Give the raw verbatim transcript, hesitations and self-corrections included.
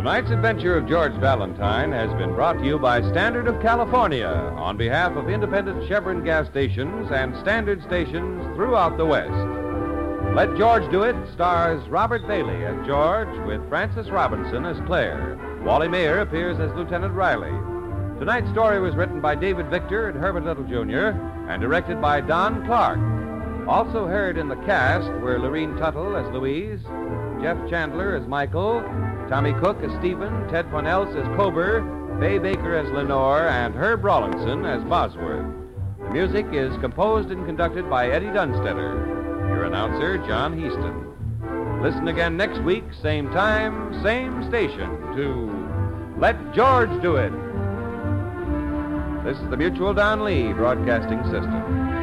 Tonight's adventure of George Valentine has been brought to you by Standard of California on behalf of independent Chevron gas stations and Standard stations throughout the West. Let George Do It stars Robert Bailey as George with Frances Robinson as Claire. Wally Mayer appears as Lieutenant Riley. Tonight's story was written by David Victor and Herbert Little Junior and directed by Don Clark. Also heard in the cast were Lorene Tuttle as Louise, Jeff Chandler as Michael, Tommy Cook as Stephen, Ted Ponels as Cober, Fay Baker as Lenore, and Herb Rawlinson as Bosworth. The music is composed and conducted by Eddie Dunstetter. Your announcer, John Heaston. Listen again next week, same time, same station, to Let George Do It. This is the Mutual Don Lee Broadcasting System.